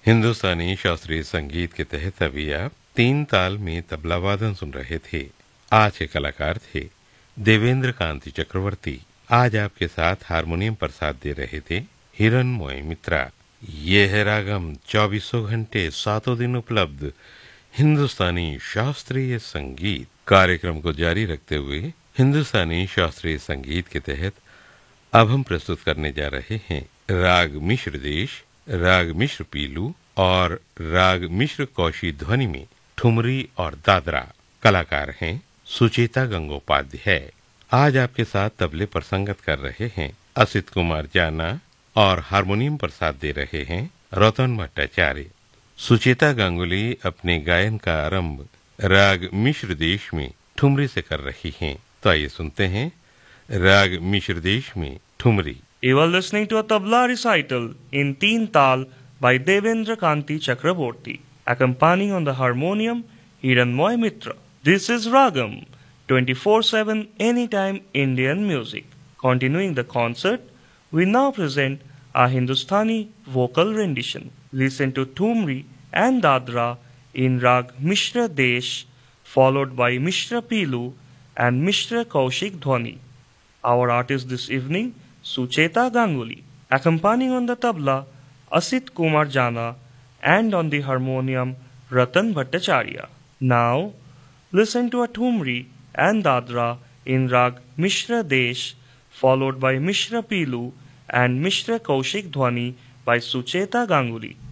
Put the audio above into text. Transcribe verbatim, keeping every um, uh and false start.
हिंदुस्तानी शास्त्रीय संगीत के तहत अभी आप तीन ताल में तबला वादन सुन रहे थे। आज के कलाकार थे देवेंद्र कांति चक्रवर्ती। आज आपके साथ हारमोनियम पर साथ दे रहे थे हिरण्मय मित्रा। ये है रागम चौबीसों घंटे सातों दिन उपलब्ध हिंदुस्तानी शास्त्रीय संगीत। कार्यक्रम को जारी रखते हुए हिंदुस्तानी शास्त्रीय संगीत के तहत अब हम प्रस्तुत करने जा रहे हैं राग मिश्र देश, राग मिश्र पीलू और राग मिश्र कौशी ध्वनि में ठुमरी और दादरा। कलाकार हैं सुचेता गंगोपाध्याय। आज आपके साथ तबले पर संगत कर रहे हैं असित कुमार जाना और हारमोनियम पर साथ दे रहे हैं रतन भट्टाचार्य। सुचेता गांगुली अपने गायन का आरंभ राग मिश्र देश में ठुमरी से कर रही हैं। तो आइए सुनते हैं राग मिश्र देश में thumri. You are listening to a tabla recital in Teen Tal by Devendra Kanti Chakraborty, accompanying on the harmonium Hiranmoy Mitra. This is Ragam, twenty-four seven anytime Indian music. Continuing the concert, we now present a Hindustani vocal rendition. Listen to Thumri and Dadra in Rag Mishra Desh, followed by Mishra Pilu and Mishra Kaushik Dhwani. Our artist this evening, Sucheta Ganguly, accompanying on the tabla Asit Kumar Jana and on the harmonium Ratan Bhattacharya. Now, listen to a Thumri and Dadra in Rag Mishra Desh, followed by Mishra Pilu and Mishra Kaushik Dhwani by Sucheta Ganguly.